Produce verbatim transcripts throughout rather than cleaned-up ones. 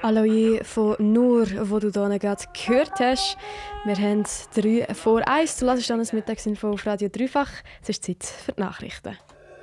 Alois von Nur, wo du hier gerade gehört hast. Wir haben drei vor eins. Du hörst dann das Mittagsinfo auf Radio Dreifach. Es ist Zeit für die Nachrichten.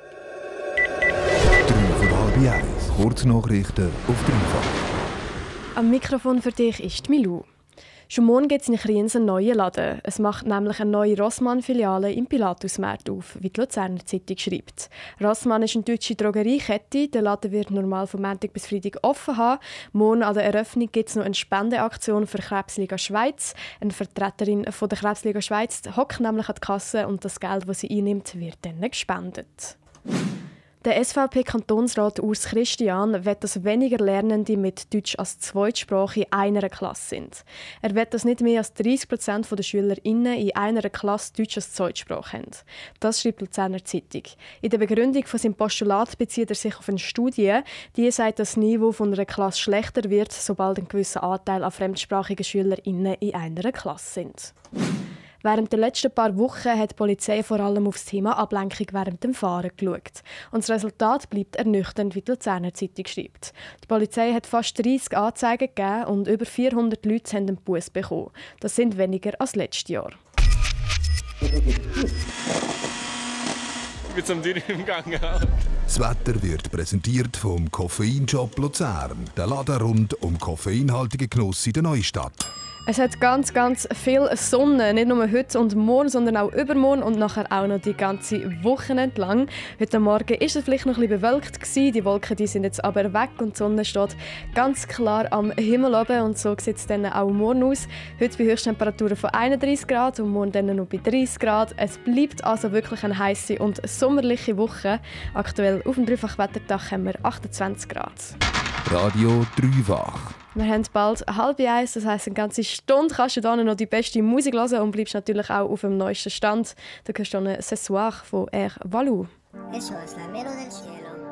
drei vor halb eins. Kurznachrichten auf Dreifach. Am Mikrofon für dich ist Milou. Schon morgen gibt es in Kriens einen neuen Laden. Es macht nämlich eine neue Rossmann-Filiale im Pilatusmarkt auf, wie die Luzerner Zeitung schreibt. Rossmann ist eine deutsche Drogeriekette. Der Laden wird normal von Montag bis Freitag offen haben. Morgen an der Eröffnung gibt es noch eine Spendeaktion für Krebsliga Schweiz. Eine Vertreterin von der Krebsliga Schweiz hockt nämlich an die Kasse und das Geld, das sie einnimmt, wird dann gespendet. Der S V P-Kantonsrat Urs Christian will, dass weniger Lernende mit Deutsch als Zweitsprache in einer Klasse sind. Er will, dass nicht mehr als dreißig Prozent der SchülerInnen in einer Klasse Deutsch als Zweitsprache haben. Das schreibt die Luzerner Zeitung. In der Begründung von seinem Postulat bezieht er sich auf eine Studie, die sagt, dass das Niveau von einer Klasse schlechter wird, sobald ein gewisser Anteil an fremdsprachigen SchülerInnen in einer Klasse sind. Während der letzten paar Wochen hat die Polizei vor allem auf das Thema Ablenkung während dem Fahren geschaut. Und das Resultat bleibt ernüchternd, wie die Luzerner Zeitung schreibt. Die Polizei hat fast dreißig Anzeigen gegeben und über vierhundert Leute haben einen Buss bekommen. Das sind weniger als letztes Jahr. Ich bin zum Dürren im Gang. Das Wetter wird präsentiert vom Koffeinshop Luzern. Der Laden rund um koffeinhaltige Genuss in der Neustadt. Es hat ganz, ganz viel Sonne, nicht nur heute und morgen, sondern auch übermorgen und nachher auch noch die ganze Woche entlang. Heute Morgen war es vielleicht noch ein bisschen bewölkt gewesen. Die Wolken die sind jetzt aber weg und die Sonne steht ganz klar am Himmel oben und so sieht es dann auch morgen aus. Heute bei Höchsttemperaturen von einunddreißig Grad und morgen dann noch bei dreißig Grad. Es bleibt also wirklich eine heisse und sommerliche Woche. Aktuell auf dem Dreifach-Wetterdach haben wir achtundzwanzig Grad. Radio Dreifach. Wir haben bald halb eins, das heisst, eine ganze Stunde kannst du dann noch die beste Musik hören und bleibst natürlich auch auf dem neuesten Stand. Du hörst dann «Ce soir» von Air Valou. Eso es la mero del cielo.